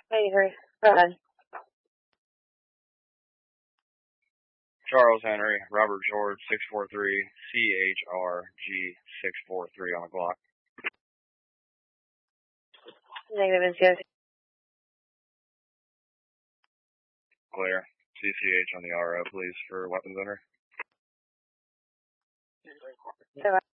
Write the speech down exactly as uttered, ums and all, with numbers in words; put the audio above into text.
Hey, Henry. Go ahead. Charles Henry, Robert George, six four three, C H R G six four three on the clock. Negative N C O. Clear. C C H on the R O, please, for weapons owner. So